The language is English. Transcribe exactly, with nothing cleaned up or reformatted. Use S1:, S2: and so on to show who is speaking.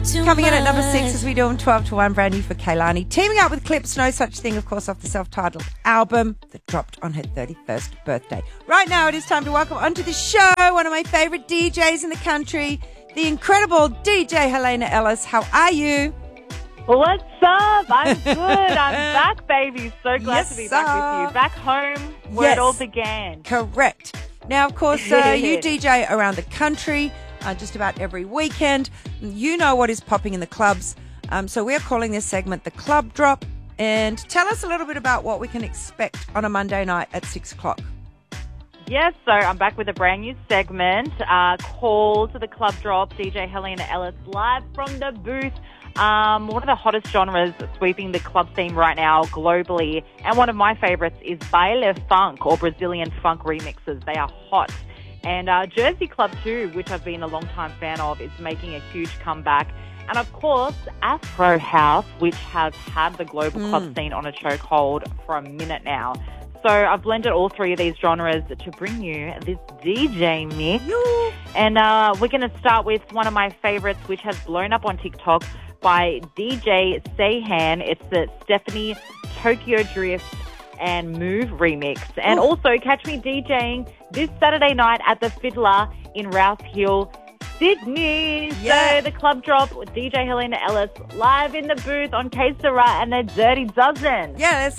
S1: Coming in at number six as we do on twelve to one, brand new for Kehlani. Teaming up with Clips, No Such Thing, of course, off the self-titled album that dropped on her thirty-first birthday. Right now it is time to welcome onto the show one of my favourite D Js in the country, the incredible D J Helena Ellis. How are you?
S2: What's up? I'm good. I'm back, baby. So glad
S1: Yes,
S2: to be back
S1: sir.
S2: with you. Back home where
S1: Yes.
S2: it all began.
S1: Correct. Now, of course, uh, you D J around the country uh, just about every weekend. You know what is popping in the clubs. Um, so we're calling this segment the Club Drop. And tell us a little bit about what we can expect on a Monday night at six o'clock.
S2: Yes, so I'm back with a brand new segment uh, called The Club Drop. D J Helena Ellis live from the booth. Um, one of the hottest genres sweeping the club scene right now globally. And one of my favorites is baile funk or Brazilian funk remixes. They are hot. And uh, Jersey Club too, which I've been a long time fan of, is making a huge comeback. And of course, Afro House, which has had the global
S1: Mm.
S2: club scene on a chokehold for a minute now. So I've blended all three of these genres to bring you this D J mix.
S1: You.
S2: And uh, we're going to start with one of my favorites, which has blown up on TikTok by D J Sayhan. It's the Stephanie Tokyo Drift and Move remix. And
S1: Ooh.
S2: also catch me DJing this Saturday night at the Fiddler in Rouse Hill, Sydney.
S1: Yeah.
S2: So the Club Drop with D J Helena Ellis live in the booth on K Sarah and the Dirty Dozen.
S1: Yeah, that's